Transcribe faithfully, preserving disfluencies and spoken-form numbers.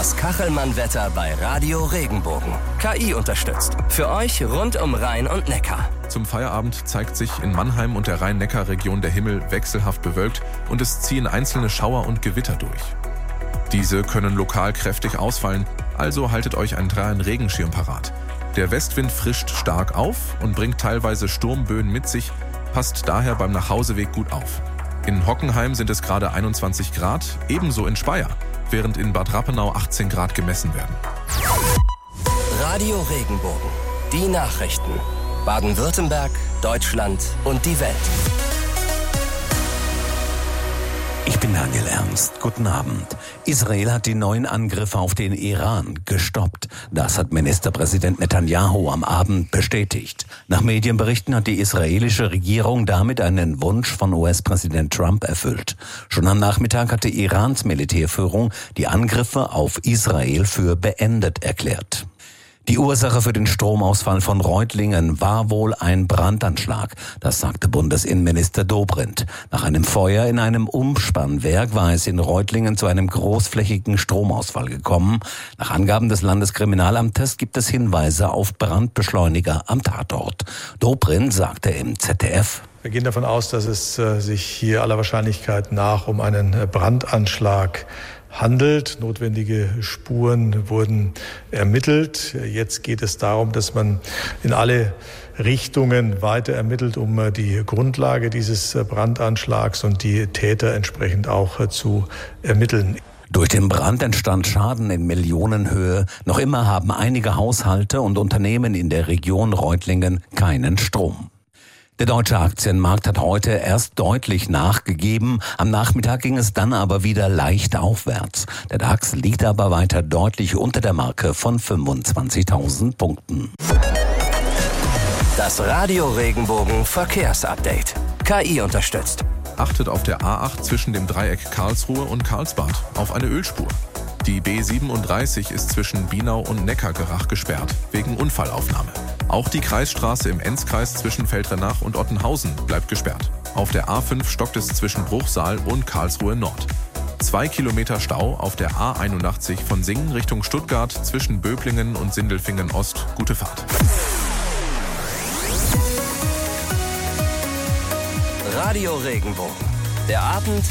Das Kachelmann-Wetter bei Radio Regenbogen. K I unterstützt. Für euch rund um Rhein und Neckar. Zum Feierabend zeigt sich in Mannheim und der Rhein-Neckar-Region der Himmel wechselhaft bewölkt und es ziehen einzelne Schauer und Gewitter durch. Diese können lokal kräftig ausfallen, also haltet euch einen treuen Regenschirm parat. Der Westwind frischt stark auf und bringt teilweise Sturmböen mit sich, passt daher beim Nachhauseweg gut auf. In Hockenheim sind es gerade einundzwanzig Grad, ebenso in Speyer, während in Bad Rappenau achtzehn Grad gemessen werden. Radio Regenbogen. Die Nachrichten. Baden-Württemberg, Deutschland und die Welt. Ich bin Daniel Ernst. Guten Abend. Israel hat die neuen Angriffe auf den Iran gestoppt. Das hat Ministerpräsident Netanyahu am Abend bestätigt. Nach Medienberichten hat die israelische Regierung damit einen Wunsch von U S-Präsident Trump erfüllt. Schon am Nachmittag hatte Irans Militärführung die Angriffe auf Israel für beendet erklärt. Die Ursache für den Stromausfall von Reutlingen war wohl ein Brandanschlag. Das sagte Bundesinnenminister Dobrindt. Nach einem Feuer in einem Umspannwerk war es in Reutlingen zu einem großflächigen Stromausfall gekommen. Nach Angaben des Landeskriminalamtes gibt es Hinweise auf Brandbeschleuniger am Tatort. Dobrindt sagte im Z D F: Wir gehen davon aus, dass es äh, sich hier aller Wahrscheinlichkeit nach um einen Brandanschlag handelt. Notwendige Spuren wurden ermittelt. Jetzt geht es darum, dass man in alle Richtungen weiter ermittelt, um die Grundlage dieses Brandanschlags und die Täter entsprechend auch zu ermitteln. Durch den Brand entstand Schaden in Millionenhöhe. Noch immer haben einige Haushalte und Unternehmen in der Region Reutlingen keinen Strom. Der deutsche Aktienmarkt hat heute erst deutlich nachgegeben. Am Nachmittag ging es dann aber wieder leicht aufwärts. Der DAX liegt aber weiter deutlich unter der Marke von fünfundzwanzigtausend Punkten. Das Radio Regenbogen Verkehrsupdate. K I unterstützt. Achtet auf der A acht zwischen dem Dreieck Karlsruhe und Karlsbad auf eine Ölspur. Die B siebenunddreißig ist zwischen Binau und Neckargerach gesperrt, wegen Unfallaufnahme. Auch die Kreisstraße im Enzkreis zwischen Feldrenach und Ottenhausen bleibt gesperrt. Auf der A fünf stockt es zwischen Bruchsal und Karlsruhe Nord. Zwei Kilometer Stau auf der A einundachtzig von Singen Richtung Stuttgart zwischen Böblingen und Sindelfingen Ost. Gute Fahrt. Radio Regenbogen. Der Abend